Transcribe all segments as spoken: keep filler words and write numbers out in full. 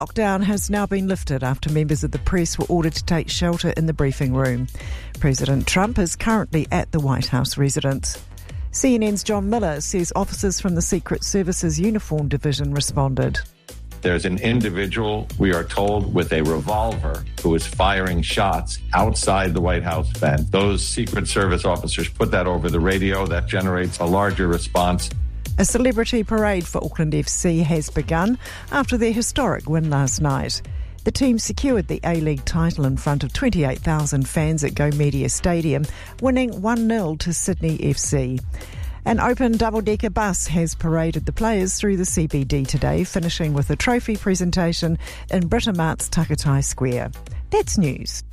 Lockdown has now been lifted after members of the press were ordered to take shelter in the briefing room. President Trump is currently at the White House residence. C N N's John Miller says officers from the Secret Service's Uniform Division responded. There's an individual, we are told, with a revolver who is firing shots outside the White House fence. Those Secret Service officers put that over the radio. That generates a larger response. A celebrity parade for Auckland F C has begun after their historic win last night. The team secured the A-League title in front of twenty-eight thousand fans at Go Media Stadium, winning one nil to Sydney F C. An open double-decker bus has paraded the players through the C B D today, finishing with a trophy presentation in Britamart's Takatai Square. That's news.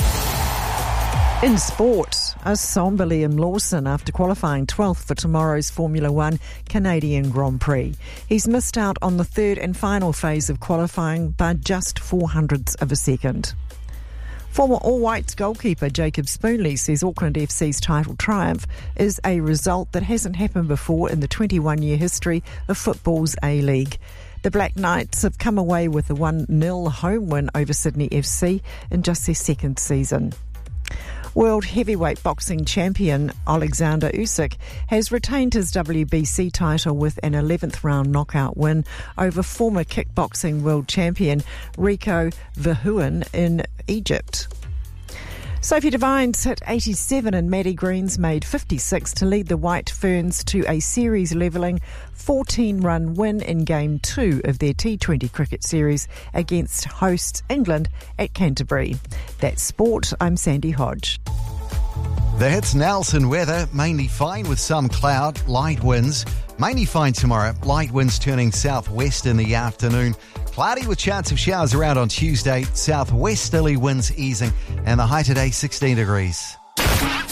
In sport, a sombre Liam Lawson after qualifying twelfth for tomorrow's Formula One Canadian Grand Prix. He's missed out on the third and final phase of qualifying by just four hundredths of a second. Former All Whites goalkeeper Jacob Spoonley says Auckland F C's title triumph is a result that hasn't happened before in the twenty-one-year history of football's A-League. The Black Knights have come away with a one nil home win over Sydney F C in just their second season. World heavyweight boxing champion Alexander Usyk has retained his W B C title with an eleventh round knockout win over former kickboxing world champion Rico Verhoeven in Egypt. Sophie Devines hit eighty-seven and Maddie Greens made fifty-six to lead the White Ferns to a series-levelling fourteen-run win in Game two of their T twenty cricket series against hosts England at Canterbury. That's sport. I'm Sandy Hodge. The Hits Nelson weather, mainly fine with some cloud, light winds. Mainly fine tomorrow, light winds turning southwest in the afternoon. Cloudy with chance of showers around on Tuesday, southwesterly winds easing, and the high today sixteen degrees.